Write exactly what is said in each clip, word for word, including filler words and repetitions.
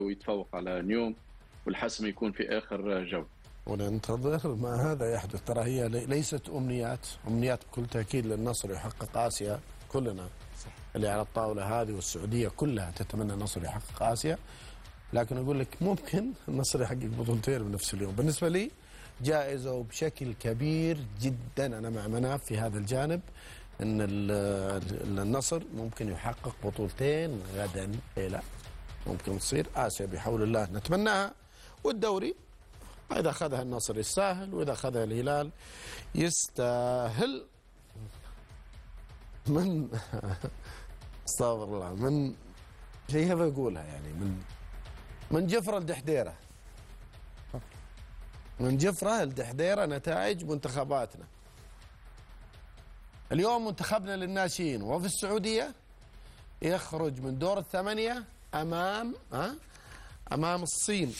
ويتفوق على نيوم والحسم يكون في آخر جولة. وننتظر ما هذا يحدث. ترى هي ليست أمنيات، أمنيات بكل تأكيد للنصر يحقق آسيا كلنا صح. اللي على الطاولة هذه والسعودية كلها تتمنى النصر يحقق آسيا، لكن أقول لك ممكن النصر يحقق بطولتين بنفس اليوم. بالنسبة لي جائزة وبشكل كبير جدا، أنا مع مناف في هذا الجانب، أن النصر ممكن يحقق بطولتين غدا. إيه لا ممكن تصير آسيا بحول الله نتمناها، والدوري إذا أخذها النصر يستاهل، وإذا أخذها الهلال يستاهل. من استغفر الله، من شيء بقولها يعني من من جفرة الدحديرة، من جفرة الدحديرة نتائج منتخباتنا اليوم. منتخبنا للناشئين وفي السعودية يخرج من دور الثمانية أمام ها أمام الصين.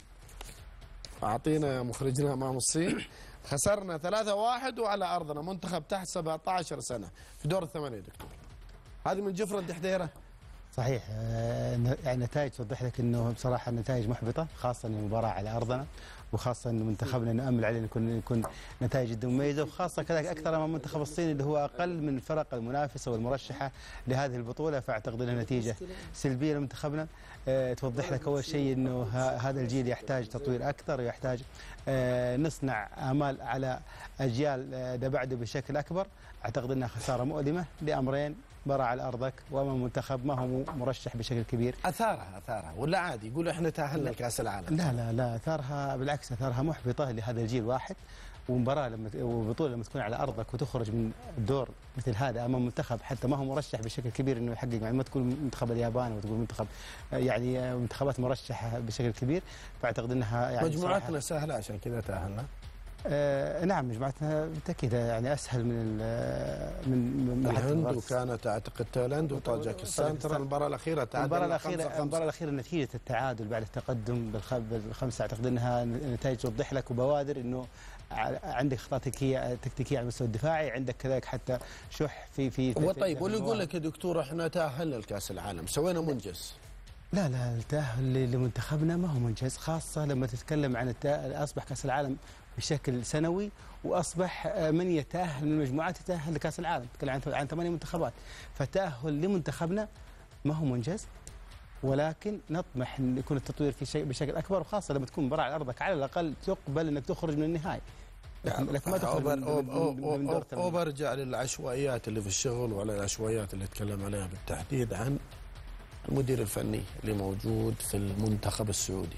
أعطينا يا مخرجنا أمام الصين. خسرنا ثلاثة واحد وعلى أرضنا، منتخب تحت سبعة عشر سنة في دور الثمانية. دكتور هذه من جفرة الدحديرة. صحيح، يعني نتائج توضح لك انه بصراحه النتائج محبطه، خاصه المباراه على ارضنا، وخاصه انه منتخبنا نامل عليه يكون يكون نتائج جدا مميزه، وخاصه كذلك اكثر من المنتخب الصيني اللي هو اقل من الفرق المنافسه والمرشحه لهذه البطوله، فاعتقد انها نتيجه سلبيه لمنتخبنا. أه توضح لك اول شيء انه هذا الجيل يحتاج تطوير اكثر، ويحتاج أه نصنع امال على اجيال ده بعده بشكل اكبر. اعتقد انها خساره مؤلمه لامرين: مباراة على أرضك وأمام منتخب ما هو مرشح بشكل كبير. أثارها أثارها ولا عادي يقولوا إحنا تأهلنا لكأس العالم؟ لا لا لا، أثارها بالعكس، أثارها محبطة لهذا الجيل واحد. ومباراة لما وبطولة لما تكون على أرضك وتخرج من دور مثل هذا أمام منتخب حتى ما هو مرشح بشكل كبير إنه يحقق، يعني ما تقول منتخب اليابان وتقول منتخب يعني منتخبات مرشحة بشكل كبير، فأعتقد أنها يعني مجموعتنا سهلة عشان كذا تأهلنا. آه نعم مجموعتنا بالتاكيد يعني اسهل من من من الهند، وكانت اعتقد تايلاند وطاجكستان. ترى المباراه الاخيره تعادل. المباراه الاخيره المباراه الاخيره نتيجه التعادل بعد التقدم بالخمسه، اعتقد انها نتائج توضح لك وبوادر انه عندك اخطاء تكتيكيه تكتيكيه على المستوى الدفاعي، عندك كذلك حتى شح في في طيب واللي يقول لك يا دكتور احنا تاهلنا لكاس العالم سوينا منجز. لا لا، التاهل لمنتخبنا ما هو منجز، خاصه لما تتكلم عن اصبح كاس العالم بشكل سنوي، واصبح من يتاهل من المجموعات يتاهل لكاس العالم، تتكلم عن عن ثمانيه منتخبات، فالتاهل لمنتخبنا ما هو منجز، ولكن نطمح ان يكون التطوير في شيء بشكل اكبر، وخاصه لما تكون مباراه على ارضك على الاقل تقبل انك تخرج من النهائي. لكن ما تخرج من دور الثمانيه. وبرجع للعشوائيات اللي في الشغل وعلى العشوائيات اللي تكلم عليها بالتحديد عن المدير الفني اللي موجود في المنتخب السعودي.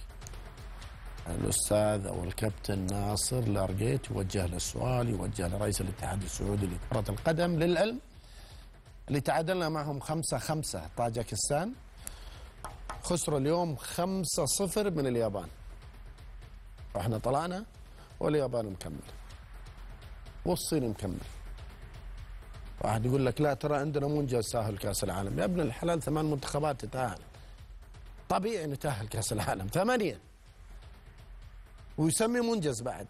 الأستاذ أو الكابتن ناصر لارجيت يوجه له السؤال، يوجه لرئيس الاتحاد السعودي لكرة القدم. للعلم اللي تعادلنا معهم خمسة خمسة طاجكستان، خسروا اليوم خمسة صفر من اليابان، فاحنا طلعنا واليابان مكمل والصين مكمل. واحد يقول لك لا ترى عندنا منجز ساهل كأس العالم. يا ابن الحلال ثمان منتخبات تتأهل، طبيعي نتأهل كأس العالم ثمانية، ويسمي منجز بعد.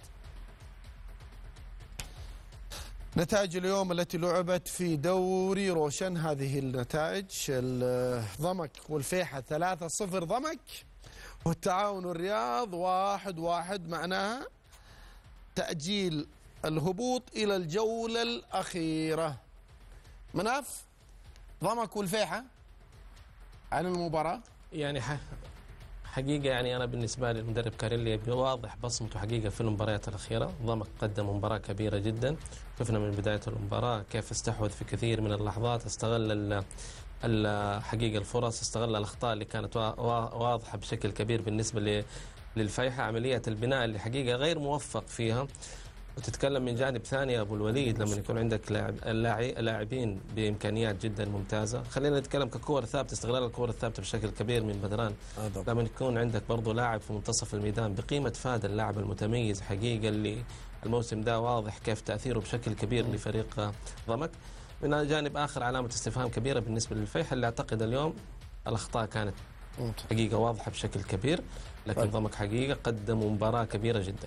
نتائج اليوم التي لعبت في دوري روشن هذه النتائج: الضمك والفيحة ثلاثة صفر ضمك، والتعاون والرياض واحد واحد، معناها تأجيل الهبوط إلى الجولة الأخيرة. مناف، ضمك والفيحة عن المباراة يعني حقيقة يعني أنا بالنسبة لي المدرب كاريلي واضح بصمته حقيقة في المباريات الأخيرة. ضمك قدم مباراة كبيرة جدا، شفنا من بداية المباراة كيف استحوذ في كثير من اللحظات، استغل الحقيقة الفرص، استغل الأخطاء اللي كانت واضحة بشكل كبير بالنسبة للفيحة. عملية البناء اللي حقيقة غير موفق فيها. وتتكلم من جانب ثاني أبو الوليد لما يكون عندك لاعبين بإمكانيات جدا ممتازة. خلينا نتكلم ككور ثابتة، استغلال الكور الثابتة بشكل كبير من بدران. لما يكون عندك برضو لاعب في منتصف الميدان بقيمة فاد اللاعب المتميز حقيقة اللي الموسم ده واضح كيف تأثيره بشكل كبير لفريق ضمك. من جانب آخر علامة استفهام كبيرة بالنسبة للفيحة اللي أعتقد اليوم الأخطاء كانت حقيقة واضحة بشكل كبير، لكن ضمك حقيقة قدموا مباراة كبيرة جدا.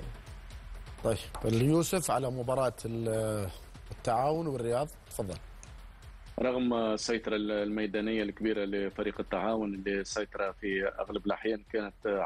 طيب اليوسف على مباراة التعاون والرياض، تفضل. رغم السيطرة الميدانية الكبيرة لفريق التعاون اللي السيطرة في أغلب الأحيان كانت